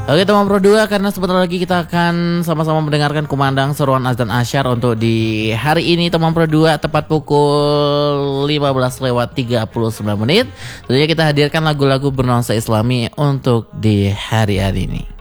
Oke teman Pro 2, karena sebentar lagi kita akan sama-sama mendengarkan kumandang seruan azan asyar untuk di hari ini teman Pro 2 tepat pukul 15:39. Tentunya kita hadirkan lagu-lagu bernuansa Islami untuk di hari-hari ini.